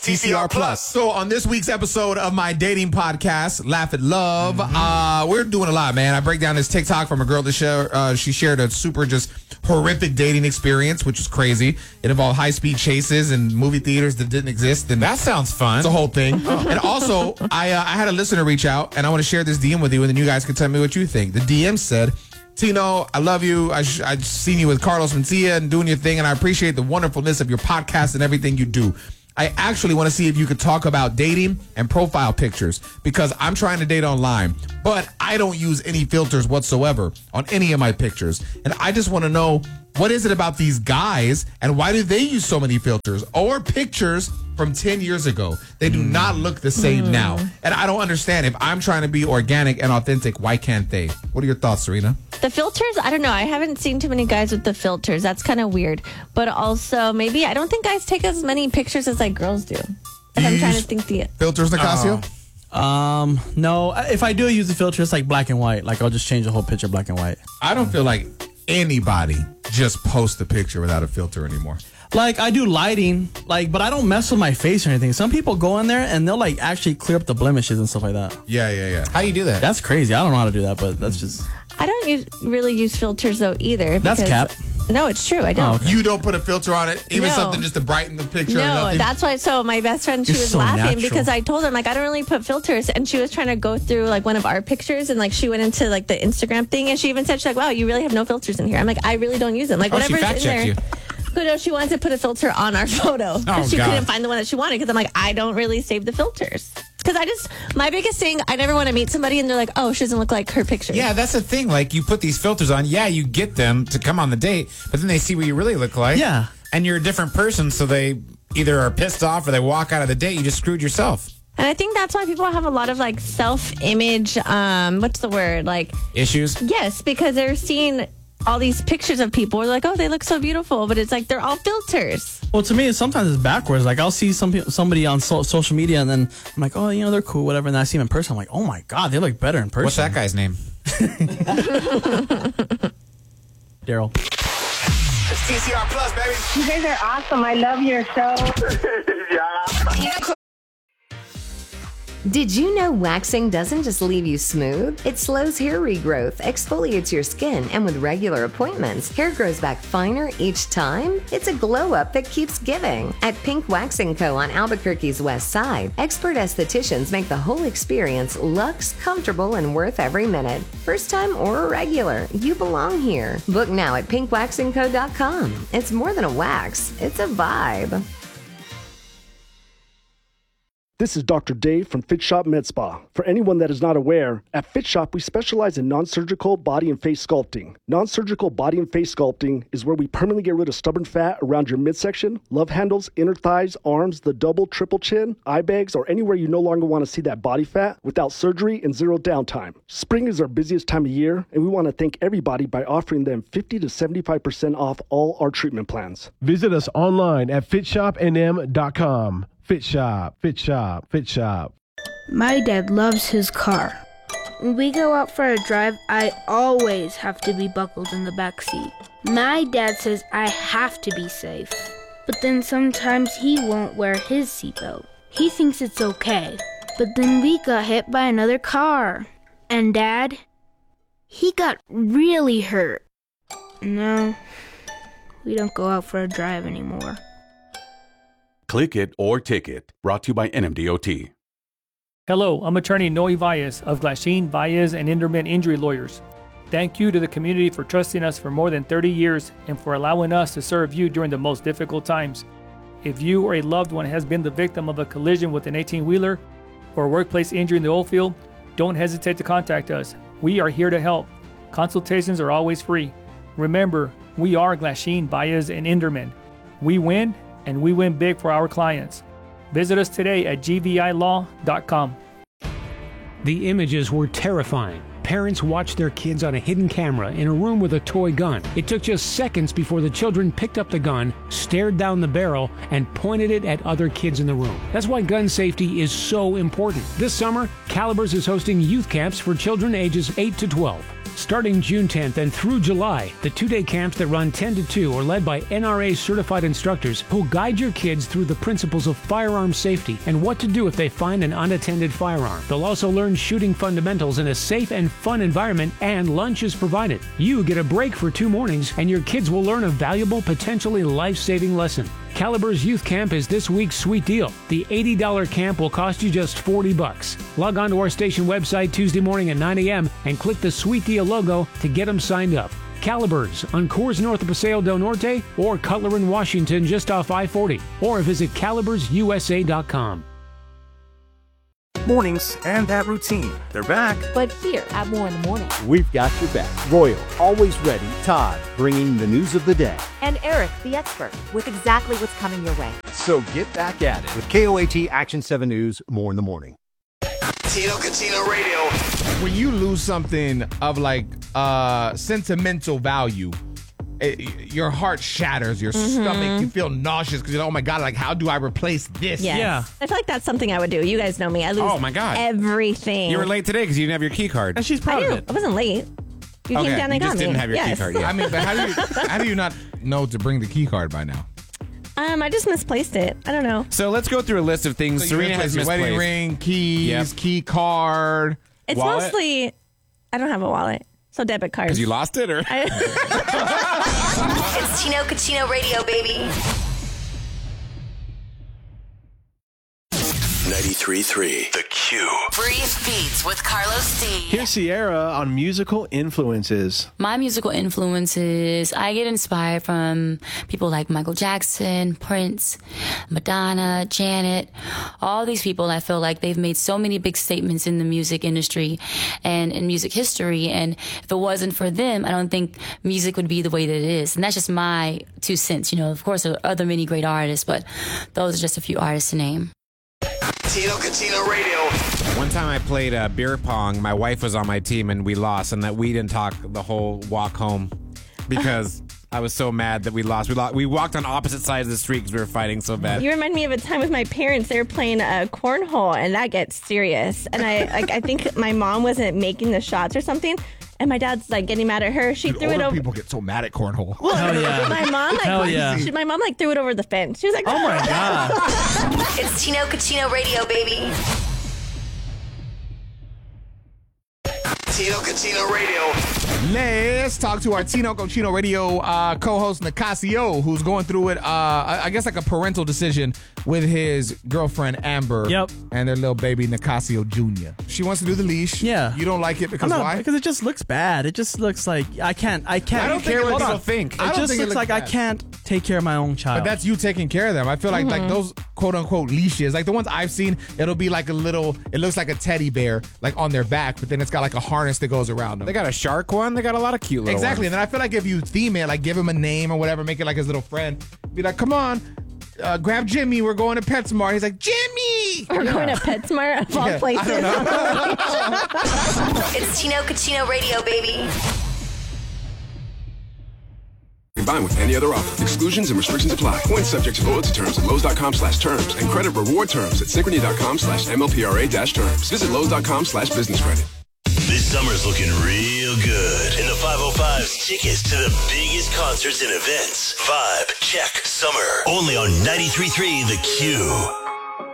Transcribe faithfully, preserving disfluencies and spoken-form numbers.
T C R Plus. So on this week's episode of my dating podcast, Laugh at Love, mm-hmm. uh, we're doing a lot, man. I break down this TikTok from a girl that share, uh, she shared a super just horrific dating experience, which was crazy. It involved high-speed chases and movie theaters that didn't exist. And that sounds fun. It's a whole thing. Oh. And also, I, uh, I had a listener reach out, and I want to share this D M with you, and then you guys can tell me what you think. The D M said, Tino, I love you. I sh- I've seen you with Carlos Mencia and doing your thing, and I appreciate the wonderfulness of your podcast and everything you do. I actually want to see if you could talk about dating and profile pictures because I'm trying to date online, but I don't use any filters whatsoever on any of my pictures. And I just want to know, what is it about these guys and why do they use so many filters or pictures from ten years ago? They do mm. not look the same mm. now. And I don't understand. If I'm trying to be organic and authentic, why can't they? What are your thoughts, Serena? The filters, I don't know. I haven't seen too many guys with the filters. That's kind of weird. But also, maybe, I don't think guys take as many pictures as like girls do. If I'm trying to think the filters, Nicasio? Oh. Um, no. If I do use the filter, it's like black and white. Like I'll just change the whole picture black and white. I don't feel like anybody just post a picture without a filter anymore. Like I do lighting, like, but I don't mess with my face or anything. Some people go in there and they'll like actually clear up the blemishes and stuff like that. Yeah, yeah, yeah. How do you do that? That's crazy. I don't know how to do that, but that's just. I don't use, really use filters though either. That's cap. No, it's true. I don't. Oh, okay. You don't put a filter on it, even no. something just to brighten the picture. No, or that's why. So my best friend, she You're was so laughing natural. because I told her, like, I don't really put filters, and she was trying to go through like one of our pictures, and like she went into like the Instagram thing, and she even said, she's like, wow, you really have no filters in here. I'm like, I really don't use them. Like oh, whatever's she fact in there. You. But no, she wanted to put a filter on our photo because oh, she God. couldn't find the one that she wanted. Because I'm like, I don't really save the filters. Because I just, my biggest thing, I never want to meet somebody and they're like, oh, she doesn't look like her picture. Yeah, that's the thing. Like, you put these filters on. Yeah, you get them to come on the date, but then they see what you really look like. Yeah. And you're a different person, so they either are pissed off or they walk out of the date. You just screwed yourself. And I think that's why people have a lot of, like, self-image, um, what's the word? Like... issues? Yes, because they're seeing all these pictures of people. We're like, oh, they look so beautiful. But it's like, they're all filters. Well, to me, sometimes it's backwards. Like, I'll see some somebody on so- social media, and then I'm like, oh, you know, they're cool, whatever. And then I see them in person. I'm like, oh, my God, they look better in person. What's that guy's name? Daryl. It's T C R Plus, baby. You guys are awesome. I love your show. Yeah. Did you know waxing doesn't just leave you smooth? It slows hair regrowth, exfoliates your skin, and with regular appointments, hair grows back finer each time? It's a glow-up that keeps giving. At Pink Waxing Co. on Albuquerque's west side, expert estheticians make the whole experience luxe, comfortable, and worth every minute. First time or a regular, you belong here. Book now at pink waxing co dot com. It's more than a wax, it's a vibe. This is Doctor Dave from Fit Shop Med Spa. For anyone that is not aware, at Fit Shop we specialize in non-surgical body and face sculpting. Non-surgical body and face sculpting is where we permanently get rid of stubborn fat around your midsection, love handles, inner thighs, arms, the double, triple chin, eye bags, or anywhere you no longer want to see that body fat without surgery and zero downtime. Spring is our busiest time of year, and we want to thank everybody by offering them fifty to seventy-five percent off all our treatment plans. Visit us online at fit shop n m dot com. Fit Shop, Fit Shop, Fit Shop. My dad loves his car. When we go out for a drive, I always have to be buckled in the back seat. My dad says I have to be safe, but then sometimes he won't wear his seatbelt. He thinks it's okay, but then we got hit by another car. And Dad, he got really hurt. No, we don't go out for a drive anymore. Click It or Ticket, brought to you by N M D O T. Hello, I'm attorney Noe Valles of Glasheen, Valles, and Inderman Injury Lawyers. Thank you to the community for trusting us for more than thirty years and for allowing us to serve you during the most difficult times. If you or a loved one has been the victim of a collision with an eighteen-wheeler or a workplace injury in the oil field, don't hesitate to contact us. We are here to help. Consultations are always free. Remember, we are Glasheen, Valles, and Inderman. We win, and we win big for our clients. Visit us today at g v i law dot com. The images were terrifying. Parents watched their kids on a hidden camera in a room with a toy gun. It took just seconds before the children picked up the gun, stared down the barrel, and pointed it at other kids in the room. That's why gun safety is so important. This summer, Calibers is hosting youth camps for children ages eight to twelve. Starting June tenth and through July, the two-day camps that run ten to two are led by N R A-certified instructors who'll guide your kids through the principles of firearm safety and what to do if they find an unattended firearm. They'll also learn shooting fundamentals in a safe and fun environment, and lunch is provided. You get a break for two mornings, and your kids will learn a valuable, potentially life-saving lesson. Caliber's Youth Camp is this week's sweet deal. The eighty dollars camp will cost you just forty bucks. Log on to our station website Tuesday morning at nine a.m. and click the Sweet Deal logo to get them signed up. Caliber's on Coors north of Paseo del Norte, or Cutler in Washington just off I forty, or visit calibers U S A dot com. Mornings and that routine. They're back. But here at More in the Morning. We've got your back. Royal, always ready. Todd, bringing the news of the day. And Eric, the expert, with exactly what's coming your way. So get back at it with K O A T Action seven News, More in the Morning. Tino Catino Radio. When you lose something of like uh, sentimental value, it, your heart shatters, your Mm-hmm. stomach, you feel nauseous because you're like, oh my God, like how do I replace this? Yes. Yeah. I feel like that's something I would do. You guys know me. I lose Oh, my God. everything. You were late today because you didn't have your key card. And she's I proud do. of it. I wasn't late. You Okay, came down and you got just me. didn't have your key yes. card yet. I mean, but how do you how do you not know to bring the key card by now? Um, I just misplaced it. I don't know. So let's go through a list of things So you Serena has misplaced your misplaced. wedding ring, keys, Yep. key card. It's Wallet? mostly, I don't have a wallet. So debit cards. Because you lost it, or? It's Tino Catino Radio, baby. ninety-three point three The Q. Brief Beats with Carlos D. Here's Sierra on musical influences. My musical influences, I get inspired from people like Michael Jackson, Prince, Madonna, Janet, all these people. I feel like they've made so many big statements in the music industry and in music history. And if it wasn't for them, I don't think music would be the way that it is. And that's just my two cents. You know, of course, there are other many great artists, but those are just a few artists to name. Tino Catino Radio. One time I played uh, beer pong. My wife was on my team and we lost, and that we didn't talk the whole walk home because I was so mad that we lost. We lost. We walked on opposite sides of the street because we were fighting so bad. You remind me of a time with my parents. They were playing a cornhole, and that gets serious. And I, like, I think my mom wasn't making the shots or something. And my dad's like getting mad at her. She Dude, threw it older over. people get so mad at cornhole. Well, Hell yeah. My mom like Hell yeah. she, my mom like threw it over the fence. She was like, Oh my God. It's Tino Catino Radio, baby. Tino Catino Radio. Let's talk to our Tino Cochino Radio uh, co-host Nicasio, who's going through it. Uh, I I guess like a parental decision with his girlfriend Amber. Yep. And their little baby Nicasio Junior She wants to do the leash. Yeah. You don't like it because I'm not, why? Because it just looks bad. It just looks like I can't. I can't. I don't care what Hold people on. think. It I don't just think it looks looks like I bad. can't take care of my own child. But that's you taking care of them. I feel like like those quote unquote leashes, like the ones I've seen, it'll be like a little. It looks like a teddy bear, like on their back, but then it's got like a harness that goes around them. They got a shark one. They got a lot of cute little Exactly. ones. And then I feel like if you theme it, like give him a name or whatever, make it like his little friend. Be like, come on, uh, grab Jimmy. We're going to PetSmart. He's like, Jimmy. we're going to PetSmart of all Yeah, I places. don't know. It's Tino Catino Radio, baby. Combined with any other offer. Exclusions and restrictions apply. Points subject to loyalty terms at Lowe's.com slash terms and credit reward terms at Synchrony.com slash MLPRA dash terms. Visit Lowe's.com slash business credit. This summer's looking real good. In the five oh five's tickets to the biggest concerts and events. Vibe check summer. Only on ninety-three point three The Q.